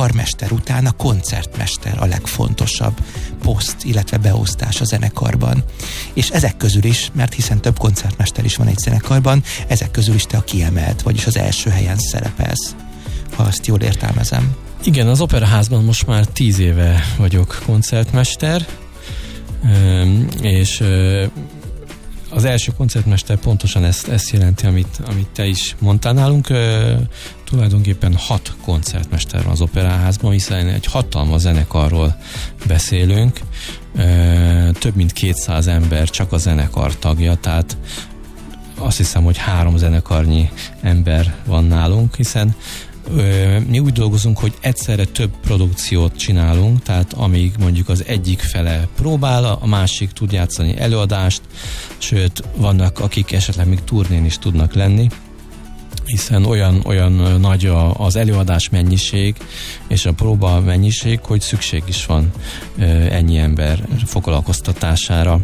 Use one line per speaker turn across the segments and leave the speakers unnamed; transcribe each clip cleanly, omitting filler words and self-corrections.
karmester után a koncertmester a legfontosabb poszt, illetve beosztás a zenekarban. És ezek közül is, mert hiszen több koncertmester is van egy zenekarban, ezek közül is te a kiemelt, vagyis az első helyen szerepelsz, ha azt jól értelmezem.
Igen, az Operaházban most már 10 éve vagyok koncertmester, és az első koncertmester pontosan ezt jelenti, amit te is mondtál nálunk. Tulajdonképpen 6 koncertmester van az Operaházban, hiszen egy hatalmas zenekarról beszélünk. Több mint 200 ember csak a zenekar tagja, tehát azt hiszem, hogy 3 zenekarnyi ember van nálunk, hiszen mi úgy dolgozunk, hogy egyszerre több produkciót csinálunk, tehát amíg mondjuk az egyik fele próbál, a másik tud játszani előadást, sőt, vannak, akik esetleg még turnén is tudnak lenni, hiszen olyan nagy az előadás mennyiség és a próba mennyiség, hogy szükség is van ennyi ember foglalkoztatására.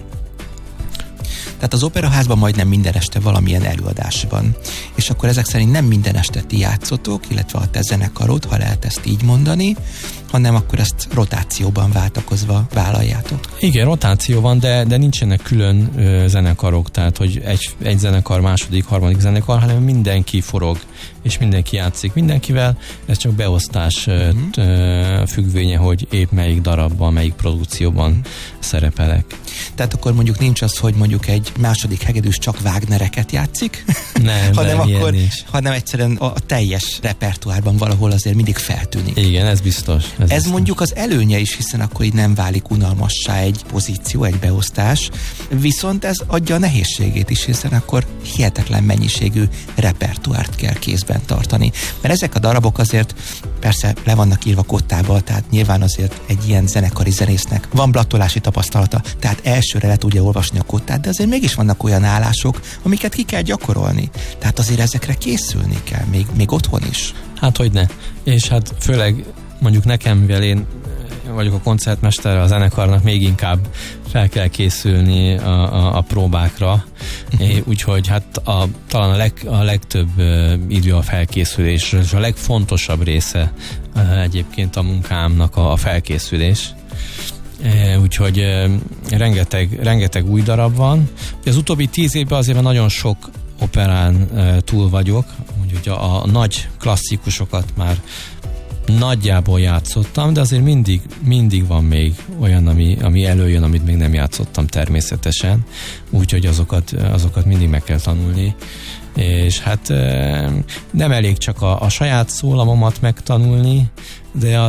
Tehát az Operaházban majdnem minden este valamilyen előadás van. És akkor ezek szerint nem minden este ti játszotok, illetve a te zenekarod, ha lehet ezt így mondani, hanem akkor ezt rotációban váltakozva vállaljátok.
Igen, rotáció van, de nincsenek külön zenekarok, tehát hogy egy zenekar, második, harmadik zenekar, hanem mindenki forog, és mindenki játszik mindenkivel. Ez csak beosztás függvénye, hogy épp melyik darabban, melyik produkcióban szerepelek.
Tehát akkor mondjuk nincs az, hogy mondjuk egy második hegedűs csak Wagnereket játszik, hanem egyszerűen a teljes repertoárban valahol azért mindig feltűnik.
Igen, ez biztos.
Ez mondjuk az előnye is, hiszen akkor így nem válik unalmassá egy pozíció, egy beosztás, viszont ez adja a nehézségét is, hiszen akkor hihetetlen mennyiségű repertoárt kell kézben tartani. Mert ezek a darabok azért persze le vannak írva kottába, tehát nyilván azért egy ilyen zenekari zenésznek van blattolási tapasztalata, tehát elsőre le tudja olvasni a kottát, de azért mégis vannak olyan állások, amiket ki kell gyakorolni. Tehát azért ezekre készülni kell, még otthon is.
Hát hogyne. És hát főleg mondjuk nekem, mivel én vagyok a koncertmester, a zenekarnak még inkább fel kell készülni a próbákra, úgyhogy hát talán a legtöbb idő a felkészülés, és a legfontosabb része egyébként a munkámnak a felkészülés. Úgyhogy rengeteg új darab van. Az utóbbi 10 évben azért nagyon sok operán túl vagyok, úgyhogy a nagy klasszikusokat már nagyjából játszottam, de azért mindig van még olyan, ami előjön, amit még nem játszottam természetesen, úgyhogy azokat mindig meg kell tanulni. És hát nem elég csak a saját szólamomat megtanulni, de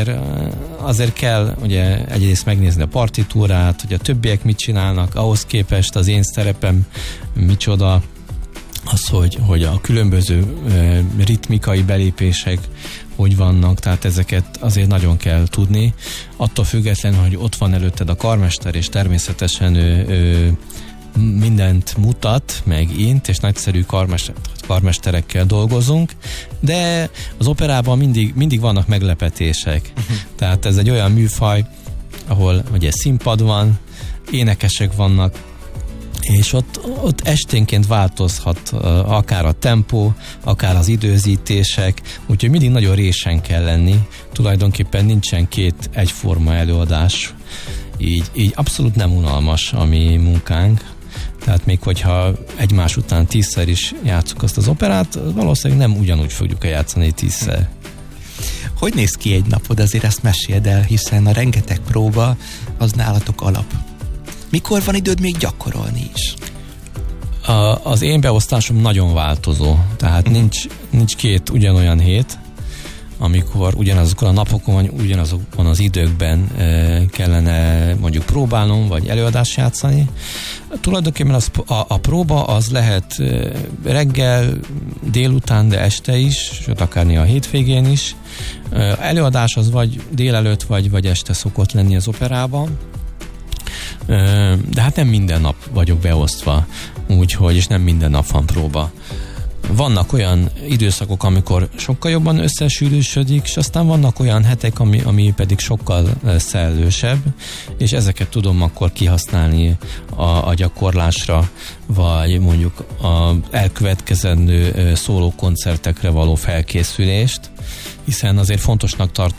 azért kell ugye egyrészt megnézni a partitúrát, hogy a többiek mit csinálnak, ahhoz képest az én szerepem micsoda, az, hogy a különböző ritmikai belépések hogy vannak, tehát ezeket azért nagyon kell tudni. Attól függetlenül, hogy ott van előtted a karmester, és természetesen ő mindent mutat, meg int, és nagyszerű karmesterekkel dolgozunk, de az operában mindig vannak meglepetések. Tehát ez egy olyan műfaj, ahol ugye színpad van, énekesek vannak, és ott esténként változhat akár a tempó, akár az időzítések, úgyhogy mindig nagyon résen kell lenni. Tulajdonképpen nincsen 2 egyforma előadás, így abszolút nem unalmas a mi munkánk. Tehát még hogyha egymás után 10-szer is játsszuk azt az operát, valószínűleg nem ugyanúgy fogjuk eljátszani 10-szer.
Hogy néz ki egy napod? Azért ezt meséld el, hiszen a rengeteg próba az nálatok alap. Mikor van időd még gyakorolni is?
Az én beosztásom nagyon változó, tehát nincs 2 ugyanolyan hét, amikor ugyanazokon a napokon, vagy ugyanazokon az időkben kellene mondjuk próbálnom, vagy előadást játszani. Tulajdonképpen a próba az lehet reggel, délután, de este is, sőt akár néha a hétvégén is. Előadás az vagy délelőtt, vagy este szokott lenni az operában. De hát nem minden nap vagyok beosztva, úgyhogy, és nem minden nap van próba. Vannak olyan időszakok, amikor sokkal jobban összesűrűsödik, és aztán vannak olyan hetek, ami pedig sokkal szellősebb, és ezeket tudom akkor kihasználni a gyakorlásra, vagy mondjuk az elkövetkezendő szólókoncertekre való felkészülést, hiszen azért fontosnak tartom,